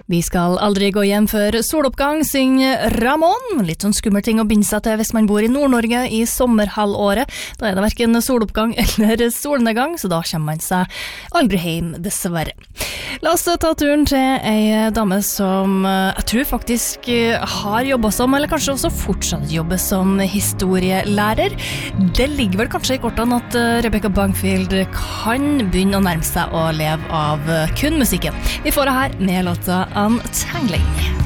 Vi skal aldri gå hjem før soloppgang, synger Ramón. Litt sånn skummel ting å binde seg til hvis man bor i Nord-Norge i sommerhalvåret. Da det hverken soloppgang eller solnedgang, så da kommer man seg aldri hjem, dessverre. La oss ta turen til ei dame som jeg tror faktisk har jobbet som, eller kanskje også fortsatt jobber som historielærer. Det ligger vel kanskje i kortene at Rebecca Bangfield kan begynne å nærme seg å leve av kun musikken. Vi får det her med låta Untangling.